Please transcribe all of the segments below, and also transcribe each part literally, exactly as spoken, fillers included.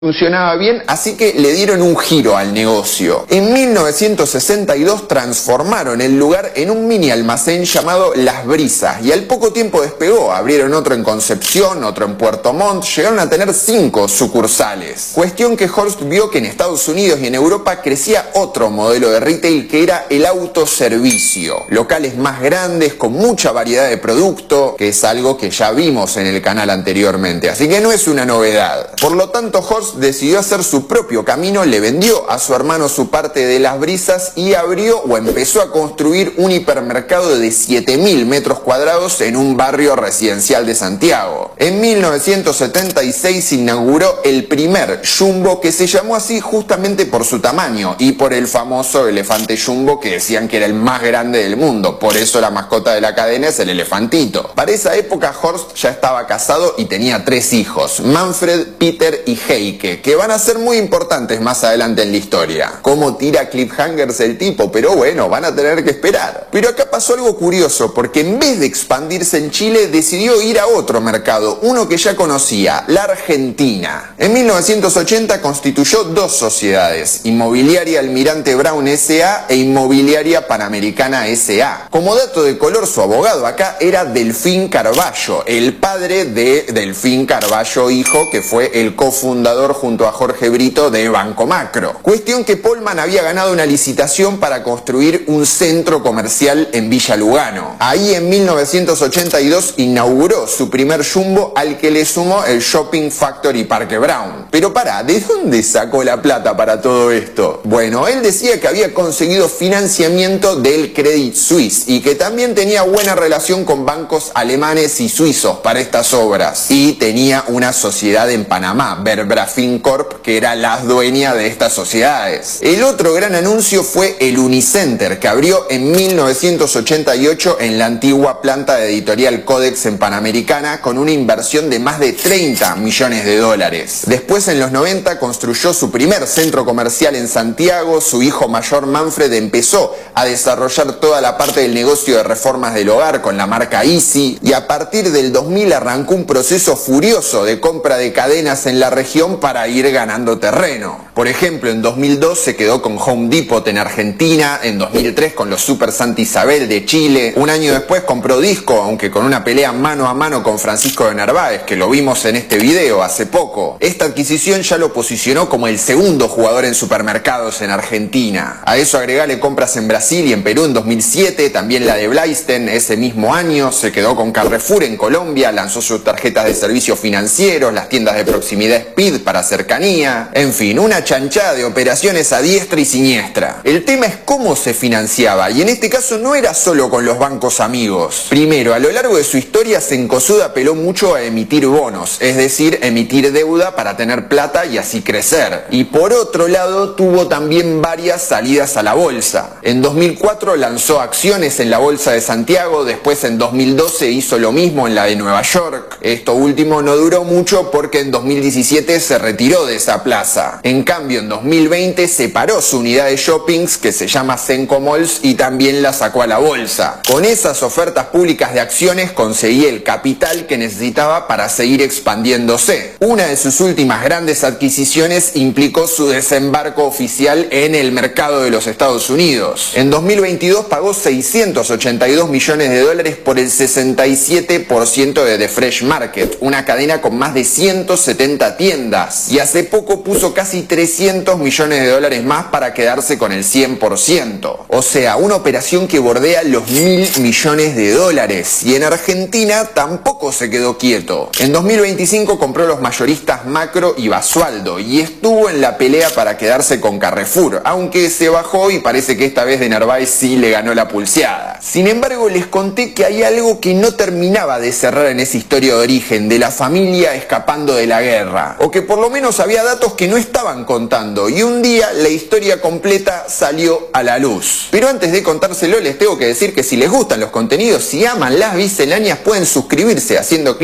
funcionaba bien, así que le dieron un giro al negocio. En mil novecientos sesenta y dos transformaron el lugar en un mini almacén llamado Las Brisas y al poco tiempo despegó. Abrieron otro en Concepción, otro en Puerto Montt, llegaron a tener cinco sucursales. Cuestión que Horst vio que en Estados Unidos y en Europa crecía otro modelo de retail que era el autoservicio. Locales más grandes con mucha variedad de producto, que es algo que ya vimos en el canal anteriormente, así que no es una novedad. Por lo tanto, Horst decidió hacer su propio camino, le vendió a su hermano su parte de Las Brisas y abrió o empezó a construir un hipermercado de siete mil metros cuadrados en un barrio residencial de Santiago. En mil novecientos setenta y seis inauguró el primer Jumbo, que se llamó así justamente por su tamaño y por el famoso elefante Jumbo que decían que era el más grande del mundo, por eso la mascota de la cadena es el elefantito. Para esa época Horst ya estaba casado y tenía tres hijos, Manfred, Peter y Heike, que van a ser muy importantes más adelante en la historia. Cómo tira cliffhangers el tipo, pero bueno, van a tener que esperar. Pero acá pasó algo curioso, porque en vez de expandirse en Chile, decidió ir a otro mercado, uno que ya conocía, la Argentina. En mil novecientos ochenta constituyó dos sociedades, Inmobiliaria Almirante Brown S A e Inmobiliaria Panamericana S A. Como dato de color, su abogado acá era Delfín Carballo, el padre de Delfín Carballo hijo, que fue el cofundador junto a Jorge Brito de Banco Macro. Cuestión que Polman había ganado una licitación para construir un centro comercial en Villa Lugano. Ahí en mil novecientos ochenta y dos inauguró su primer Jumbo, al que le sumó el Shopping Factory Parque Brown. Pero pará, ¿de dónde sacó la plata para todo esto? Bueno, él decía que había conseguido financiamiento del Credit Suisse y que también tenía buena relación con bancos alemanes y suizos para estas obras. Y tenía una sociedad en Panamá, Verbrafin Corp, que era la dueña de estas sociedades. El otro gran anuncio fue el Unicenter, que abrió en mil novecientos ochenta y ocho en la antigua planta de Editorial Codex en Panamericana con una inversión de más de treinta millones de dólares. Después, en los noventa, construyó su primer centro comercial en Santiago. Su hijo mayor Manfred empezó a desarrollar toda la parte del negocio de reformas del hogar con la marca Easy, y a partir del dos mil arrancó un proceso furioso de compra de cadenas en la región para ir ganando terreno. Por ejemplo, en dos mil dos se quedó con Home Depot en Argentina, en dos mil tres con los Super Santa Isabel de Chile, un año después compró Disco, aunque con una pelea mano a mano con Francisco de Narváez, que lo vimos en este video hace poco. Esta adquisición ya lo posicionó como el segundo jugador en supermercados en Argentina. A eso agregale compras en Brasil y en Perú en dos mil siete, también la de Blaisten ese mismo año, se quedó con Carrefour en Colombia, lanzó sus tarjetas de servicios financieros, las tiendas de proximidad Speed para cercanía, en fin, una chanchada de operaciones a diestra y siniestra. El tema es cómo se financiaba, y en este caso no era solo con los bancos amigos. Primero, a lo largo de su historia, Cencosud apeló mucho a emitir bonos, es decir, emitir deuda para tener plata y así crecer. Y por otro lado, tuvo también varias salidas a la bolsa. En dos mil cuatro lanzó acciones en la bolsa de Santiago, después en dos mil doce hizo lo mismo en la de Nueva York. Esto último no duró mucho porque en dos mil diecisiete se retiró de esa plaza. En cambio, en dos mil veinte separó su unidad de shoppings, que se llama Cenco Malls, y también la sacó a la bolsa. Con esas ofertas públicas de acciones conseguía el capital que necesitaba para seguir expandiéndose. Una de sus últimas grandes adquisiciones implicó su desembarco oficial en el mercado de los Estados Unidos. En dos mil veintidós pagó seiscientos ochenta y dos millones de dólares por el sesenta y siete por ciento de The Fresh Market, una cadena con más de ciento setenta tiendas, y hace poco puso casi trescientos millones de dólares más para quedarse con el cien por ciento. O sea, una operación que bordea los mil millones de dólares. Y en Argentina tampoco se quedó quieto. En dos mil veinticinco compró los mayoristas Macro y Basualdo y estuvo en la pelea para quedarse con Carrefour, aunque se bajó y parece que esta vez de Narváez sí le ganó la pulseada. Sin embargo, les conté que hay algo que no terminaba de cerrar en esa historia de origen de la familia escapando de la guerra, o que por lo menos había datos que no estaban contando, y un día la historia completa salió a la luz. Pero antes de contárselo, les tengo que decir que si les gustan los contenidos, si aman las misceláneas, pueden suscribirse haciendo clic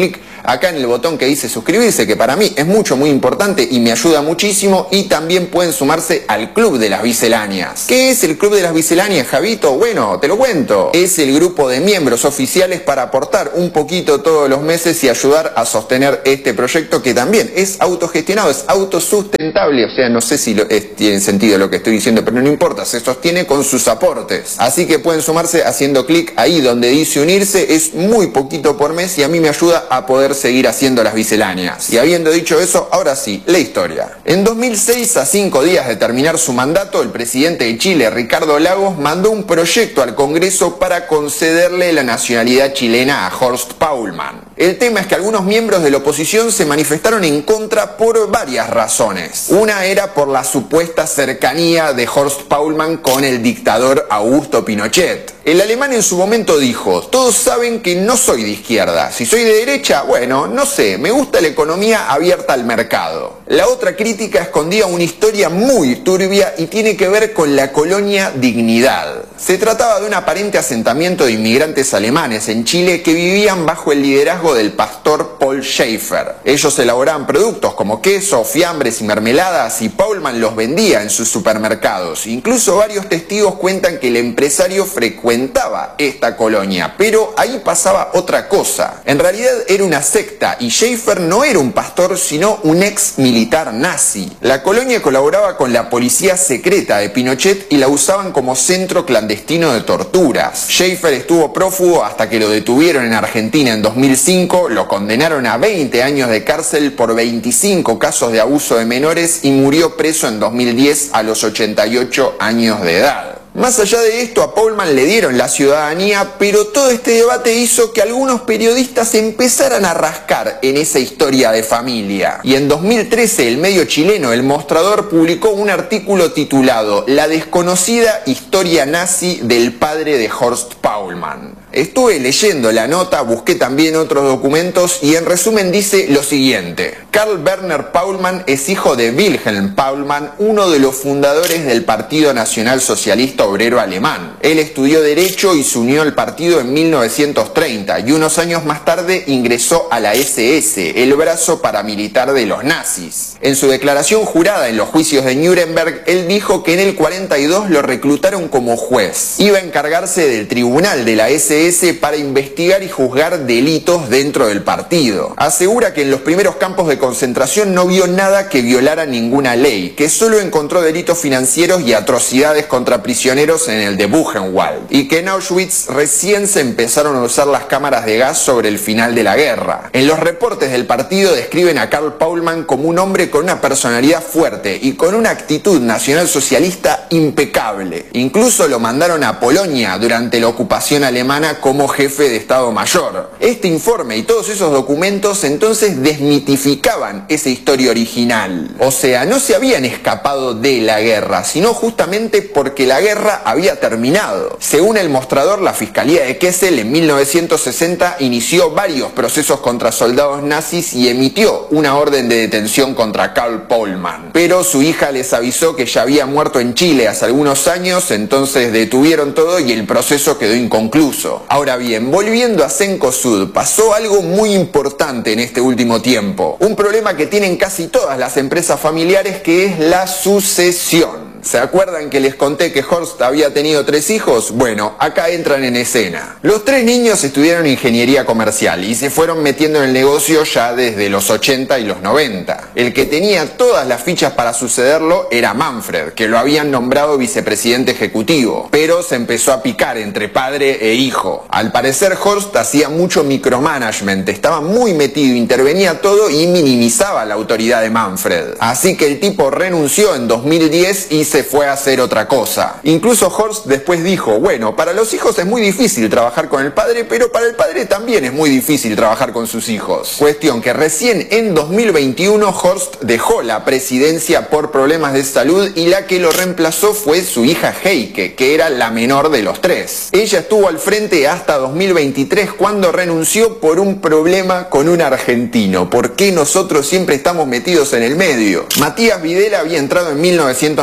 acá en el botón que dice suscribirse, que para mí es mucho, muy importante y me ayuda muchísimo, y también pueden sumarse al Club de las Misceláneas. ¿Qué es el Club de las Misceláneas, Javito? Bueno, te lo cuento. Es el grupo de miembros oficiales para aportar un poquito todos los meses y ayudar a sostener este proyecto, que también es autogestionado, es autosustentable, o sea, no sé si lo, es, tiene sentido lo que estoy diciendo, pero no importa, se sostiene con sus aportes. Así que pueden sumarse haciendo clic ahí donde dice unirse, es muy poquito por mes y a mí me ayuda a poder seguir haciendo las misceláneas. Y habiendo dicho eso, ahora sí, la historia. En dos mil seis, a cinco días de terminar su mandato, el presidente de Chile, Ricardo Lagos, mandó un proyecto al Congreso para concederle la nacionalidad chilena a Horst Paulmann. El tema es que algunos miembros de la oposición se manifestaron en contra por varias razones. Una era por la supuesta cercanía de Horst Paulmann con el dictador Augusto Pinochet. El alemán en su momento dijo: todos saben que no soy de izquierda, si soy de derecha, bueno, no sé, me gusta la economía abierta al mercado. La otra crítica escondía una historia muy turbia y tiene que ver con la colonia Dignidad. Se trataba de un aparente asentamiento de inmigrantes alemanes en Chile que vivían bajo el liderazgo del pastor Paul Schaeffer. Ellos elaboraban productos como queso, fiambres y mermeladas y Paulmann los vendía en sus supermercados. Incluso varios testigos cuentan que el empresario frecuentaba esta colonia, pero ahí pasaba otra cosa. En realidad era una secta y Schaeffer no era un pastor sino un ex militar nazi. La colonia colaboraba con la policía secreta de Pinochet y la usaban como centro clandestino de torturas. Schaeffer estuvo prófugo hasta que lo detuvieron en Argentina en dos mil cinco, lo condenaron a veinte años de cárcel por veinticinco casos de abuso de menores y murió preso en dos mil diez a los ochenta y ocho años de edad. Más allá de esto, a Paulmann le dieron la ciudadanía, pero todo este debate hizo que algunos periodistas empezaran a rascar en esa historia de familia. Y en dos mil trece, el medio chileno El Mostrador publicó un artículo titulado "La desconocida historia nazi del padre de Horst Paulmann". Estuve leyendo la nota, busqué también otros documentos y en resumen dice lo siguiente: Karl Werner Paulmann es hijo de Wilhelm Paulmann, uno de los fundadores del Partido Nacional Socialista Obrero Alemán. Él estudió Derecho y se unió al partido en mil novecientos treinta y unos años más tarde ingresó a la ese ese, el brazo paramilitar de los nazis. En su declaración jurada en los juicios de Nuremberg, él dijo que en el cuarenta y dos lo reclutaron como juez. Iba a encargarse del tribunal de la ese ese para investigar y juzgar delitos dentro del partido. Asegura que en los primeros campos de concentración no vio nada que violara ninguna ley, que solo encontró delitos financieros y atrocidades contra prisioneros en el de Buchenwald, y que en Auschwitz recién se empezaron a usar las cámaras de gas sobre el final de la guerra. En los reportes del partido describen a Karl Paulmann como un hombre con una personalidad fuerte y con una actitud nacionalsocialista impecable. Incluso lo mandaron a Polonia durante la ocupación alemana como jefe de Estado Mayor. Este informe y todos esos documentos entonces desmitificaban esa historia original. O sea, no se habían escapado de la guerra, sino justamente porque la guerra había terminado. Según El Mostrador, la Fiscalía de Kessel en mil novecientos sesenta inició varios procesos contra soldados nazis y emitió una orden de detención contra Karl Paulmann. Pero su hija les avisó que ya había muerto en Chile hace algunos años, entonces detuvieron todo y el proceso quedó inconcluso. Ahora bien, volviendo a Cencosud, pasó algo muy importante en este último tiempo. Un problema que tienen casi todas las empresas familiares, que es la sucesión. ¿Se acuerdan que les conté que Horst había tenido tres hijos? Bueno, acá entran en escena. Los tres niños estudiaron ingeniería comercial y se fueron metiendo en el negocio ya desde los ochenta y los noventa. El que tenía todas las fichas para sucederlo era Manfred, que lo habían nombrado vicepresidente ejecutivo, pero se empezó a picar entre padre e hijo. Al parecer Horst hacía mucho micromanagement, estaba muy metido, intervenía todo y minimizaba la autoridad de Manfred. Así que el tipo renunció en dos mil diez y se fue a hacer otra cosa. Incluso Horst después dijo: bueno, para los hijos es muy difícil trabajar con el padre, pero para el padre también es muy difícil trabajar con sus hijos. Cuestión que recién en dos mil veintiuno Horst dejó la presidencia por problemas de salud y la que lo reemplazó fue su hija Heike, que era la menor de los tres. Ella estuvo al frente hasta dos mil veintitrés, cuando renunció por un problema con un argentino. ¿Por qué nosotros siempre estamos metidos en el medio? Matías Videla había entrado en mil novecientos noventa y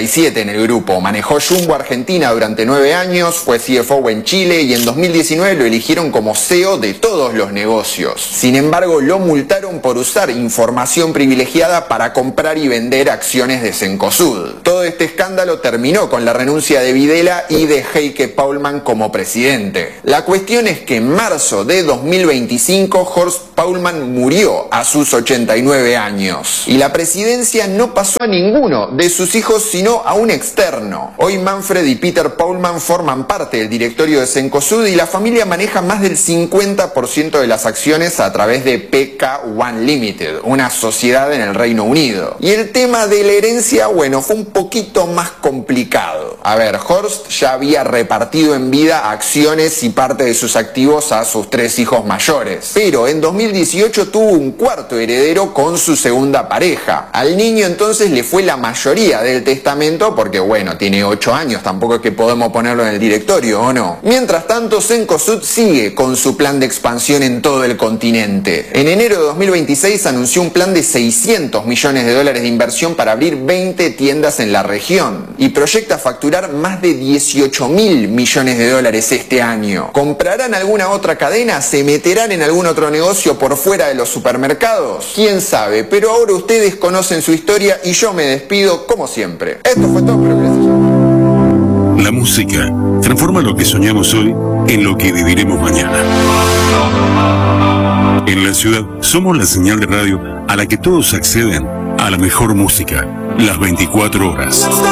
siete en el grupo. Manejó Jumbo Argentina durante nueve años, fue C F O en Chile y en dos mil diecinueve lo eligieron como C E O de todos los negocios. Sin embargo, lo multaron por usar información privilegiada para comprar y vender acciones de Cencosud. Todo este escándalo terminó con la renuncia de Videla y de Heike Paulman como presidente. La cuestión es que en marzo de dos mil veinticinco Horst Paulman murió a sus ochenta y nueve años y la presidencia no pasó a ninguno de sus hijos sino a un externo. Hoy Manfred y Peter Paulman forman parte del directorio de Cencosud y la familia maneja más del cincuenta por ciento de las acciones a través de P K One Limited, una sociedad en el Reino Unido. Y el tema de la herencia, bueno, fue un poquito más complicado. A ver, Horst ya había repartido en vida acciones y parte de sus activos a sus tres hijos mayores, pero en dos mil dieciocho tuvo un cuarto heredero con su segunda pareja. Al niño entonces le fue la mayoría del testamento porque, bueno, tiene ocho años, tampoco es que podemos ponerlo en el directorio, ¿o no? Mientras tanto, Cencosud sigue con su plan de expansión en todo el continente. En enero de dos mil veintiséis anunció un plan de seiscientos millones de dólares de inversión para abrir veinte tiendas en la región y proyecta facturar más de dieciocho mil millones de dólares este año. ¿Comprarán alguna otra cadena? ¿Se meterán en algún otro negocio por fuera de los supermercados? ¿Quién sabe? Pero ahora ustedes conocen su historia y yo me despido como siempre. Esto fue todo, espero que les haya gustado. La música transforma lo que soñamos hoy en lo que viviremos mañana. En la ciudad somos la señal de radio a la que todos acceden a la mejor música, las veinticuatro horas.